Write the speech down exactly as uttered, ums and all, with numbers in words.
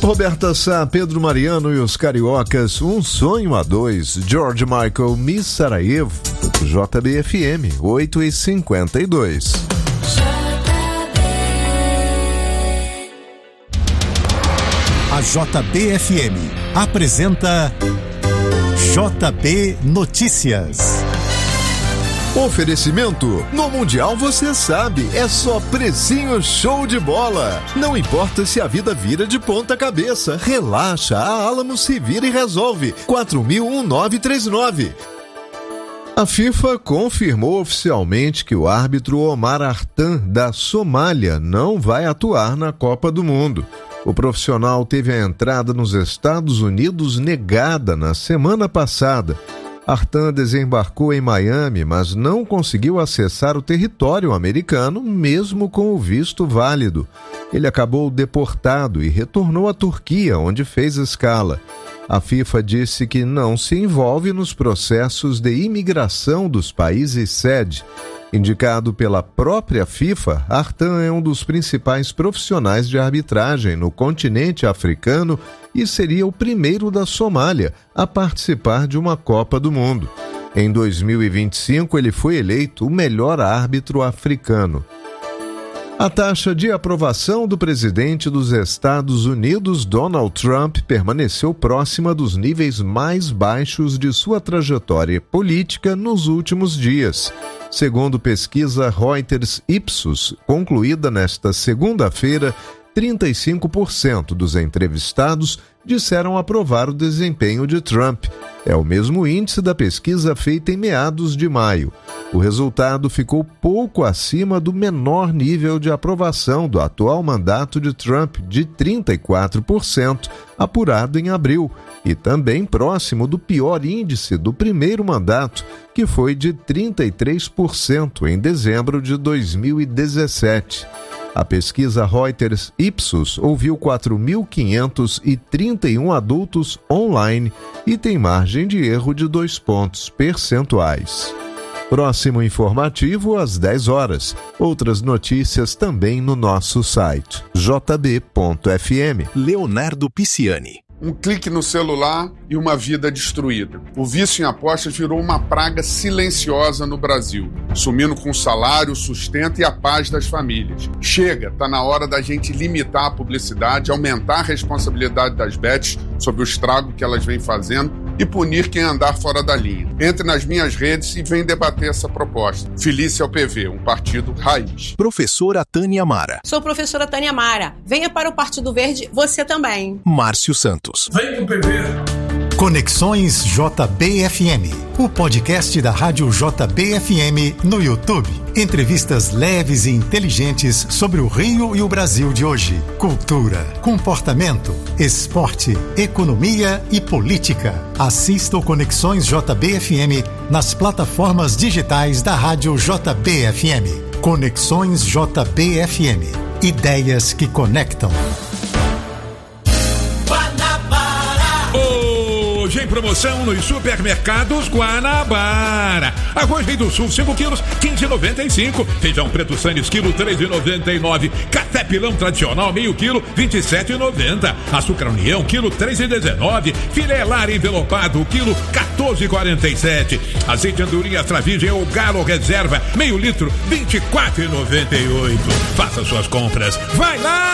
Roberta Sá, Pedro Mariano e os Cariocas, Um Sonho a Dois, George Michael, Miss Sarajevo, J B F M, oito e cinquenta e dois. A J B F M apresenta J B Notícias. Oferecimento: no Mundial você sabe, é só precinho show de bola. Não importa se a vida vira de ponta cabeça, relaxa, a Alamo se vira e resolve. quatro mil nove três nove. A FIFA confirmou oficialmente que o árbitro Omar Artan, da Somália, não vai atuar na Copa do Mundo. O profissional teve a entrada nos Estados Unidos negada na semana passada. Artan desembarcou em Miami, mas não conseguiu acessar o território americano, mesmo com o visto válido. Ele acabou deportado e retornou à Turquia, onde fez escala. A FIFA disse que não se envolve nos processos de imigração dos países sede. Indicado pela própria FIFA, Artan é um dos principais profissionais de arbitragem no continente africano e seria o primeiro da Somália a participar de uma Copa do Mundo. Em dois mil e vinte e cinco, ele foi eleito o melhor árbitro africano. A taxa de aprovação do presidente dos Estados Unidos, Donald Trump, permaneceu próxima dos níveis mais baixos de sua trajetória política nos últimos dias. Segundo pesquisa Reuters Ipsos, concluída nesta segunda-feira, trinta e cinco por cento dos entrevistados disseram aprovar o desempenho de Trump. É o mesmo índice da pesquisa feita em meados de maio. O resultado ficou pouco acima do menor nível de aprovação do atual mandato de Trump, de trinta e quatro por cento, apurado em abril, e também próximo do pior índice do primeiro mandato, que foi de trinta e três por cento em dezembro de dois mil e dezessete. A pesquisa Reuters Ipsos ouviu quatro mil quinhentos e trinta e um adultos online e tem margem de erro de dois pontos percentuais. Próximo informativo às dez horas. Outras notícias também no nosso site j b ponto f m. Leonardo Pisciani. Um clique no celular e uma vida destruída. O vício em apostas virou uma praga silenciosa no Brasil, sumindo com o salário, o sustento e a paz das famílias. Chega, tá na hora da gente limitar a publicidade, aumentar a responsabilidade das bets sobre o estrago que elas vêm fazendo e punir quem andar fora da linha. Entre nas minhas redes e vem debater essa proposta. Felícia ao P V, um partido raiz. Professora Tânia Mara. Sou professora Tânia Mara. Venha para o Partido Verde, você também. Márcio Santos. Vem pro P V. Conexões J B F M, o podcast da Rádio J B F M no YouTube. Entrevistas leves e inteligentes sobre o Rio e o Brasil de hoje. Cultura, comportamento, esporte, economia e política. Assista o Conexões J B F M nas plataformas digitais da Rádio J B F M. Conexões J B F M. Ideias que conectam. Hoje em promoção nos supermercados Guanabara. Arroz Rei do Sul, cinco quilos, quinze reais e noventa e cinco centavos. Feijão preto Sandes, quilo, três reais e noventa e nove centavos. Café Pilão tradicional, meio quilo, vinte e sete reais e noventa centavos. Açúcar União, quilo, três reais e dezenove centavos. Filé Lar envelopado, quilo, quatorze reais e quarenta e sete centavos. Azeite Andorinha Extra Virgem ou Galo Reserva, meio litro, vinte e quatro reais e noventa e oito centavos. Faça suas compras. Vai lá!